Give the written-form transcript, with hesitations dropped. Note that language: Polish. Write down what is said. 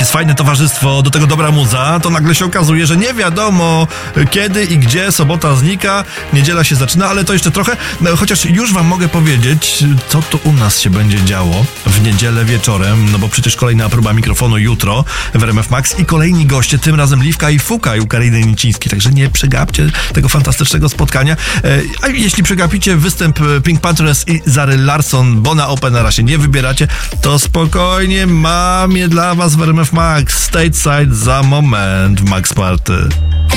jest fajne towarzystwo, do tego dobra muza, to nagle się okazuje, że nie wiadomo kiedy i gdzie sobota znika, niedziela się zaczyna, ale to jeszcze trochę, chociaż już wam mogę powiedzieć, co to u nas się będzie działo w niedzielę wieczorem, no bo przecież kolejna próba mikrofonu jutro w RMF Max i kolejni goście, tym razem Liwka i Fuka i u Kariny Nicińskiej, także nie przegapcie tego fantastycznego spotkania. A jeśli przegapicie występ Pink Panthers i Zary Larsson, bo na Openera się nie wybieracie, to spokojnie, mam je dla was w RMF Max. Stateside za moment w Max Party.